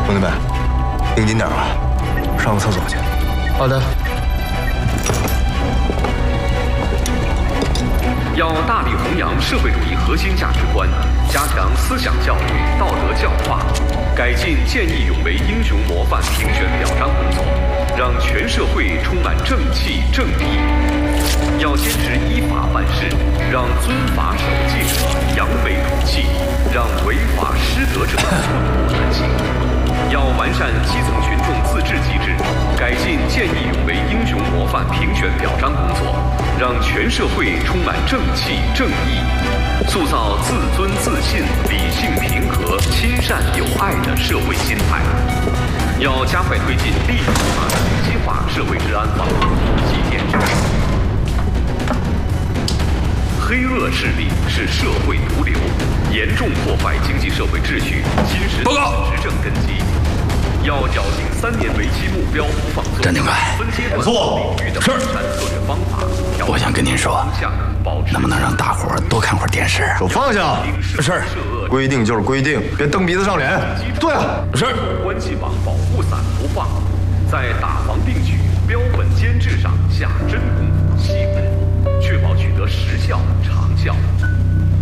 兄弟们，盯紧点啊，上个厕所去。 好的。 要大力弘扬社会主义核心价值观，加强思想教育、道德教化，改进见义勇为英雄模范评选表彰工作，让全社会充满正气正义。要坚持依法办事，让遵法守纪者扬眉吐气，让违法失德者寸步难行。要完善基层群众自治机制，改进见义勇为英雄模范评选表彰工作，让全社会充满正气正义，塑造自尊自信、理性平和、亲善友爱的社会心态。要加快推进立体化、体系化社会治安防控体系建设。黑恶势力是社会毒瘤，严重破坏经济社会秩序，侵蚀执政根基。要绞尽3年为期目标不放松， 站定快， 分阶段领域的完善策略方法。 我想跟您说，能不能让大伙多看会儿电视？ 手放下。 是。 规定就是规定，别蹬鼻子上脸。对啊， 是。 关系网保护伞不放，在打防定举、标本监制上下真功夫、细功夫，确保取得实效长效。